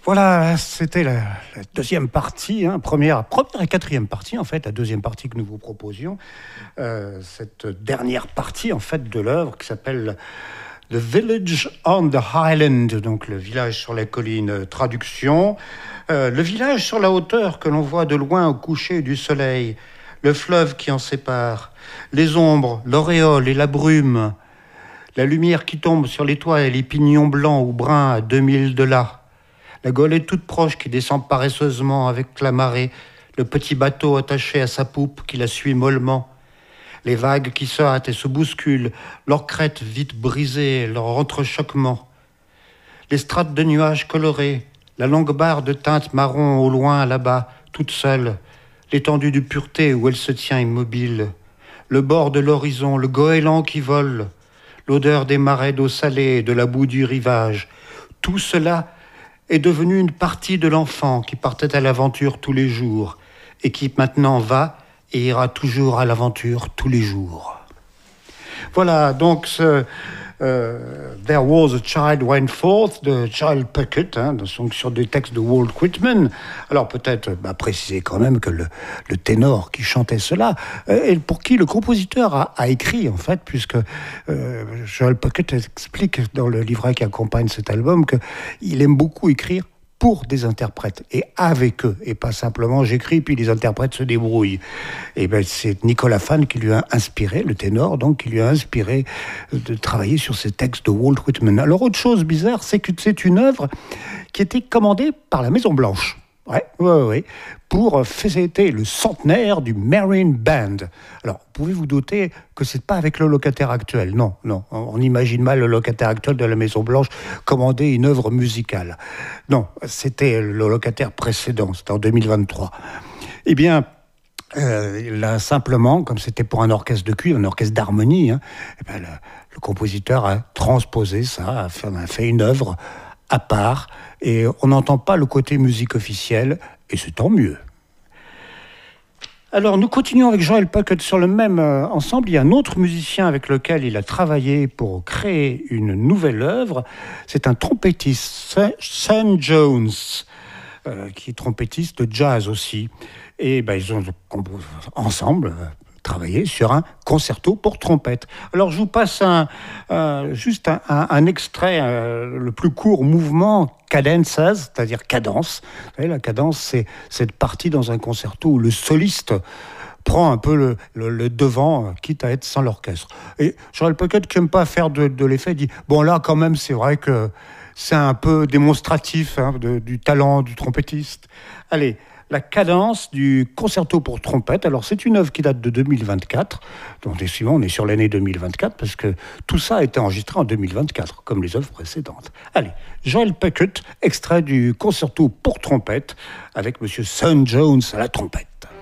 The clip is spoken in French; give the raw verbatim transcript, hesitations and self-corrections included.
Voilà, c'était la, la deuxième partie, hein, première, première et quatrième partie, en fait, la deuxième partie que nous vous proposions. Euh, cette dernière partie, en fait, de l'œuvre qui s'appelle The Village on the Highland, donc le village sur la colline, traduction. Euh, le village sur la hauteur que l'on voit de loin au coucher du soleil, le fleuve qui en sépare, les ombres, l'auréole et la brume, la lumière qui tombe sur les toits et les pignons blancs ou bruns à deux milles de là. La golette toute proche qui descend paresseusement avec la marée, le petit bateau attaché à sa poupe qui la suit mollement. Les vagues qui se hâtent et se bousculent, leurs crêtes vite brisées, leur entrechoquement. Les strates de nuages colorés, la longue barre de teinte marron au loin là-bas, toute seule, l'étendue de pureté où elle se tient immobile. Le bord de l'horizon, le goéland qui vole, l'odeur des marais d'eau salée et de la boue du rivage. Tout cela est devenu une partie de l'enfant qui partait à l'aventure tous les jours et qui maintenant va et ira toujours à l'aventure tous les jours. Voilà, donc ce euh, There Was a Child Went Forth de Charles Puckett, hein, donc sur des textes de Walt Whitman. Alors peut-être bah, préciser quand même que le, le ténor qui chantait cela, euh, et pour qui le compositeur a, a écrit en fait, puisque euh, Charles Puckett explique dans le livret qui accompagne cet album qu'il aime beaucoup écrire pour des interprètes et avec eux, et pas simplement j'écris puis les interprètes se débrouillent. Et ben c'est Nicolas Fan qui lui a inspiré, le ténor, donc qui lui a inspiré de travailler sur ces textes de Walt Whitman. Alors autre chose bizarre, c'est que c'est une œuvre qui était commandée par la Maison Blanche. Ouais, ouais, ouais, pour fêter le centenaire du Marine Band. Alors, pouvez vous douter que c'est pas avec le locataire actuel. Non, non, on imagine mal le locataire actuel de la Maison Blanche commander une œuvre musicale. Non, c'était le locataire précédent, c'était en deux mille vingt-trois. Eh bien, euh, là, simplement, comme c'était pour un orchestre de cuivre, un orchestre d'harmonie, hein, eh ben, le, le compositeur a transposé ça, a fait, a fait une œuvre à part, et on n'entend pas le côté musique officielle, et c'est tant mieux. Alors, nous continuons avec Joel Puckett sur le même euh, ensemble. Il y a un autre musicien avec lequel il a travaillé pour créer une nouvelle œuvre. C'est un trompettiste, Son Jones, euh, qui est trompettiste de jazz aussi. Et ben, ils ont ensemble euh, travaillé sur un concerto pour trompette. Alors, je vous passe un, euh, juste un, un, un extrait, euh, le plus court mouvement, cadences, c'est-à-dire cadence. Vous savez, la cadence, c'est cette partie dans un concerto où le soliste prend un peu le, le, le devant, quitte à être sans l'orchestre. Et Joel Puckett, qui n'aime pas faire de, de l'effet, dit « Bon, là, quand même, c'est vrai que c'est un peu démonstratif hein, de, du talent du trompettiste. » Allez, la cadence du concerto pour trompette. Alors, c'est une œuvre qui date de deux mille vingt-quatre. Donc, décidément, on est sur l'année deux mille vingt-quatre parce que tout ça a été enregistré en deux mille vingt-quatre, comme les œuvres précédentes. Allez, Joel Puckett, extrait du concerto pour trompette avec Monsieur Son Jones à la trompette.